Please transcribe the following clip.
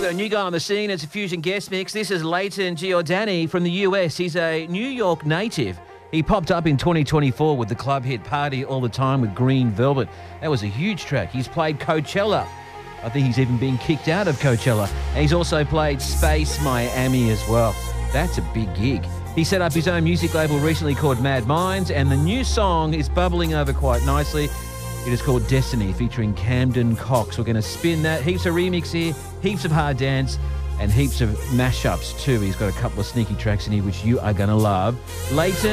a new guy on the scene. It's a Fusion guest mix. This is Leighton Giordani from the US. He's a New York native. He popped up in 2024 with the club hit Party All the Time with Green Velvet. That was a huge track. He's played Coachella. I think he's even been kicked out of Coachella. And he's also played Space Miami as well. That's a big gig. He set up his own music label recently called Mad Minds, and the new song is bubbling over quite nicely. It is called Destiny, featuring Camden Cox. We're going to spin that. Heaps of remix here, heaps of hard dance, and heaps of mashups too. He's got a couple of sneaky tracks in here which you are going to love. Leighton